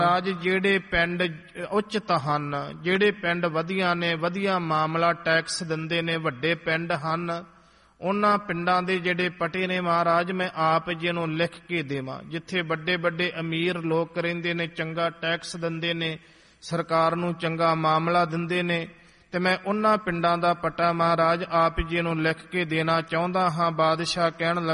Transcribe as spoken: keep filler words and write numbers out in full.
ਰਾਜ ਜਿਹੜੇ ਪਿੰਡ ਉੱਚਤ ਹਨ, ਜਿਹੜੇ ਪਿੰਡ ਵਧੀਆ ਨੇ, ਵਧੀਆ ਮਾਮਲਾ ਟੈਕਸ ਦਿੰਦੇ ਨੇ, ਵੱਡੇ ਪਿੰਡ ਹਨ, ਉਹਨਾਂ ਪਿੰਡਾਂ ਦੇ ਜਿਹੜੇ ਪਟੇ ਨੇ ਮਹਾਰਾਜ ਮੈਂ ਆਪ ਜੀ ਨੂੰ ਲਿਖ ਕੇ ਦੇਵਾਂ। ਜਿੱਥੇ ਵੱਡੇ ਵੱਡੇ ਅਮੀਰ ਲੋਕ ਰਹਿੰਦੇ ਨੇ, ਚੰਗਾ ਟੈਕਸ ਦਿੰਦੇ ਨੇ, ਸਰਕਾਰ ਨੂੰ ਚੰਗਾ ਮਾਮਲਾ ਦਿੰਦੇ ਨੇ, ਤੇ ਮੈਂ ਉਹਨਾਂ ਪਿੰਡਾਂ ਦਾ ਪਟਾ ਮਹਾਰਾਜ ਆਪ ਜੀ ਨੂੰ ਲਿਖ ਕੇ ਦੇਣਾ ਚਾਹੁੰਦਾ ਹਾਂ। ਬਾਦਸ਼ਾਹ ਕਹਿਣ ਲੱਗਾ